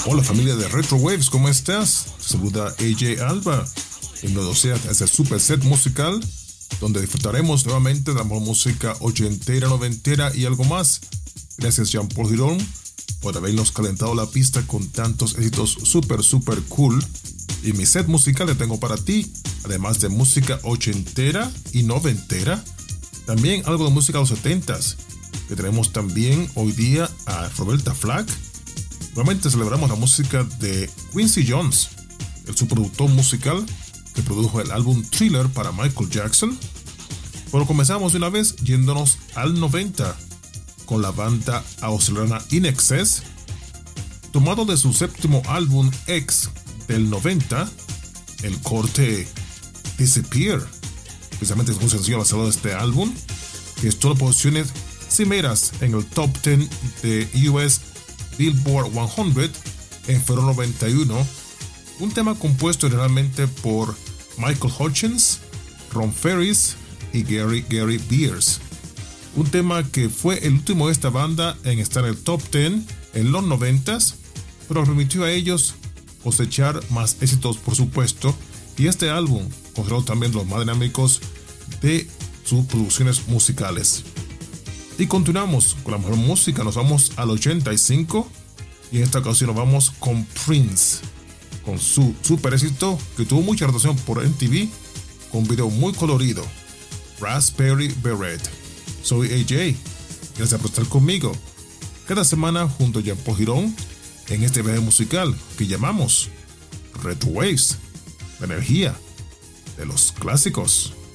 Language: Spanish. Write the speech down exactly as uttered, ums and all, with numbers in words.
Hola familia de Retro Waves, ¿cómo estás? Te saluda A J Alba. Bienvenidos a este super set musical donde disfrutaremos nuevamente de la música ochentera, noventera y algo más. Gracias Jean-Paul Girón por habernos calentado la pista con tantos éxitos super super cool. Y mi set musical que tengo para ti, además de música ochentera y noventera, también algo de música de los setentas, que tenemos también hoy día a Roberta Flack. Nuevamente celebramos la música de Quincy Jones, el subproductor musical que produjo el álbum Thriller para Michael Jackson. Pero comenzamos de una vez yéndonos al noventa con la banda australiana In Excess, tomado de su séptimo álbum X del noventa, el corte Disappear, precisamente es un sencillo basado en este álbum, que estuvo en posiciones cimeras en el top diez de U S Billboard cien en febrero noventa y uno, un tema compuesto generalmente por Michael Hutchence, Ron Ferris y Gary Gary Beers. Un tema que fue el último de esta banda en estar en el top diez en los noventas, pero permitió a ellos cosechar más éxitos, por supuesto, y este álbum considerado también los más dinámicos de sus producciones musicales. Y continuamos con la mejor música, nos vamos al ochenta y cinco y en esta ocasión nos vamos con Prince, con su super éxito que tuvo mucha rotación por M T V, con un video muy colorido, Raspberry Beret. Soy A J, gracias por estar conmigo cada semana junto a Jean-Paul Girón en este viaje musical que llamamos Retro Waves, la energía de los clásicos.